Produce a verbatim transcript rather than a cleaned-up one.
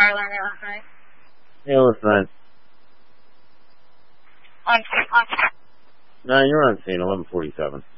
fire alarm there last night? Yeah, last night. On, on. No, you're on scene, eleven forty-seven.